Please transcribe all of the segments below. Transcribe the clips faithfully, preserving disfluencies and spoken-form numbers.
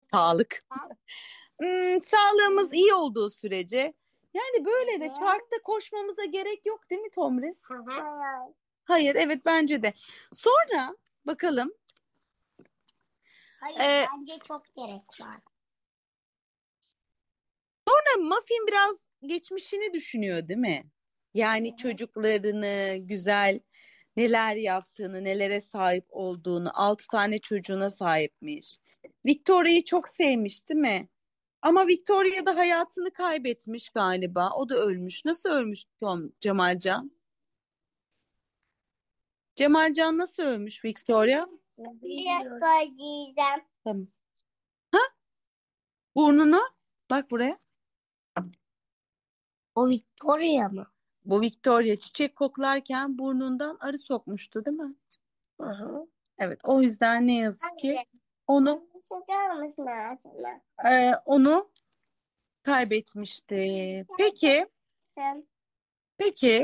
Sağlık. Hmm, sağlığımız iyi olduğu sürece yani böyle de parkta koşmamıza gerek yok değil mi Tomris? Hayır. Hayır, evet bence de. Sonra bakalım. Hayır, Ee, bence çok gerek var. Muffin biraz geçmişini düşünüyor değil mi? Yani Evet. çocuklarını, güzel neler yaptığını, nelere sahip olduğunu, altı tane çocuğuna sahipmiş. Victoria'yı çok sevmiş değil mi? Ama Victoria da hayatını kaybetmiş galiba. O da ölmüş. Nasıl ölmüş Tom Cemalcan? Cemalcan nasıl ölmüş Victoria? Biraz söyleyeceğim. Tamam. Ha? Burnunu bak buraya. O Victoria mı? Bu Victoria çiçek koklarken burnundan arı sokmuştu değil mi? Hı hı. Evet, o yüzden ne yazık ki Anne, onu bakar mısın ağzına? e, onu kaybetmişti. Peki, Sen. peki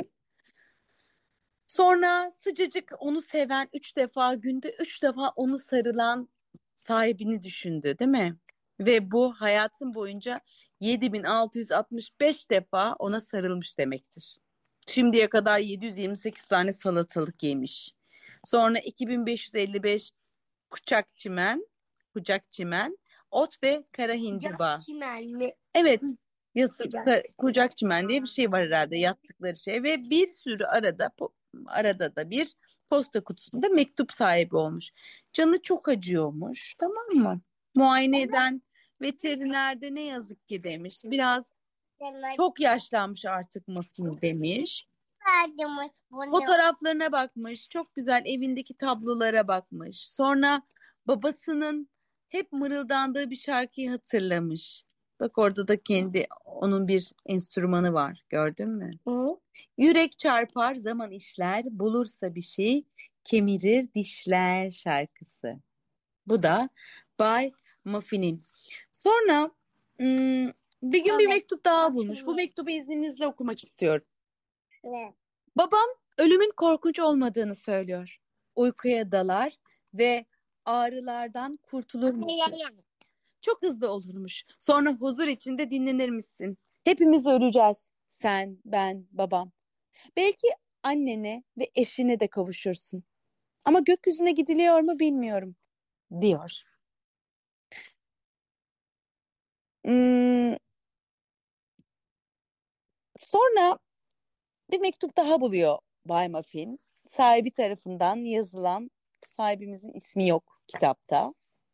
sonra sıcacık onu seven üç defa günde üç defa onu sarılan sahibini düşündü, değil mi? Ve bu hayatın boyunca yedi bin altı yüz altmış beş defa ona sarılmış demektir. Şimdiye kadar yedi yüz yirmi sekiz tane salatalık yemiş. Sonra iki bin beş yüz elli beş kucak çimen, kucak çimen, ot ve kara hindiba. Sıcak çimen mi? Evet, yatık, Sıcak. kucak çimen diye bir şey var herhalde yattıkları şey ve bir sürü arada po- arada da bir posta kutusunda mektup sahibi olmuş. Canı çok acıyormuş, tamam mı? Muayene eden veterinerde ne yazık ki demiş. Biraz Demek çok yaşlanmış artık Muffin demiş. verdim bunu. Fotoğraflarına bakmış, çok güzel evindeki tablolara bakmış. Sonra babasının hep mırıldandığı bir şarkıyı hatırlamış. Bak orada da kendi onun bir enstrümanı var, gördün mü? Hı? Yürek çarpar, zaman işler, bulursa bir şey, kemirir dişler şarkısı. Bu da Bay Muffin'in. Sonra hmm, bir gün bir Evet. mektup daha bulmuş. Bu Bakayım. mektubu izninizle okumak istiyorum. Ne? Babam ölümün korkunç olmadığını söylüyor. Uykuya dalar ve ağrılardan kurtulurmuşsun. Çok hızlı olurmuş. Sonra huzur içinde dinlenirmişsin. Hepimiz öleceğiz. Sen, ben, babam. Belki annene ve eşine de kavuşursun. Ama gökyüzüne gidiliyor mu bilmiyorum, diyor. Hmm, sonra bir mektup daha buluyor Bay Muffin. Sahibi tarafından yazılan, sahibimizin ismi yok kitapta.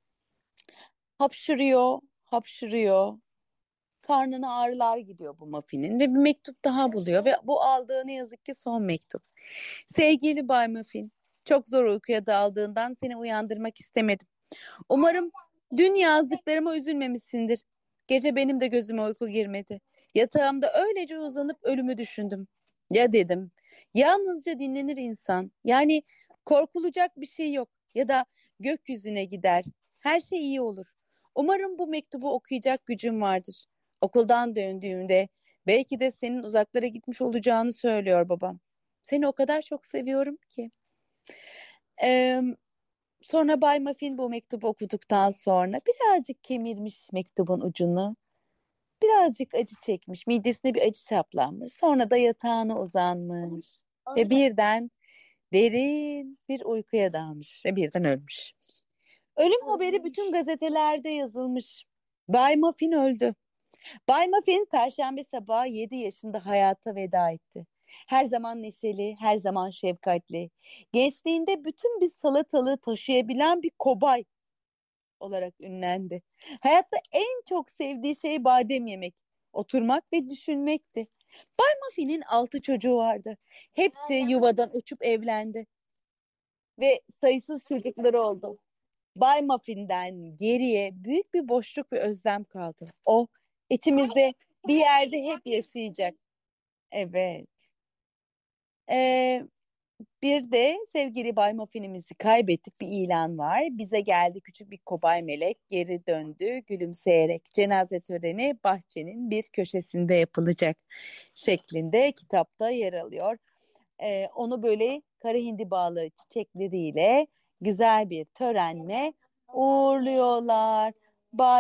Hapşırıyor, hapşırıyor. Karnına ağrılar gidiyor bu Muffin'in ve bir mektup daha buluyor ve bu aldığı ne yazık ki son mektup. Sevgili Bay Muffin, çok zor uykuya daldığından seni uyandırmak istemedim. Umarım dün yazdıklarıma üzülmemişsindir. Gece benim de gözüme uyku girmedi. Yatağımda öylece uzanıp ölümü düşündüm. Ya dedim, yalnızca dinlenir insan. Yani korkulacak bir şey yok. Ya da gökyüzüne gider. Her şey iyi olur. Umarım bu mektubu okuyacak gücüm vardır. Okuldan döndüğümde belki de senin uzaklara gitmiş olacağını söylüyor babam. Seni o kadar çok seviyorum ki. Ee, Sonra Bay Muffin bu mektubu okuduktan sonra birazcık kemirmiş mektubun ucunu. Birazcık acı çekmiş, midesine bir acı saplanmış. Sonra da yatağına uzanmış. Ve birden derin bir uykuya dalmış ve birden ölmüş. Ölüm haberi bütün gazetelerde yazılmış. Bay Muffin öldü. Bay Muffin Perşembe sabahı yedi yaşında hayata veda etti. Her zaman neşeli, her zaman şefkatli. Gençliğinde bütün bir salatalığı taşıyabilen bir kobay olarak ünlendi. Hayatta en çok sevdiği şey badem yemek, oturmak ve düşünmekti. Bay Muffin'in altı çocuğu vardı. Hepsi yuvadan uçup evlendi ve sayısız çocukları oldu. Bay Muffin'den geriye büyük bir boşluk ve özlem kaldı. O içimizde bir yerde hep yaşayacak. Evet. Ee, Bir de sevgili Bay Muffin'imizi kaybettik, bir ilan var. Bize geldi küçük bir kobay melek, geri döndü gülümseyerek. Cenaze töreni bahçenin bir köşesinde yapılacak şeklinde kitapta yer alıyor. Ee, onu böyle kara hindibalı çiçekleriyle güzel bir törenle uğurluyorlar. Bay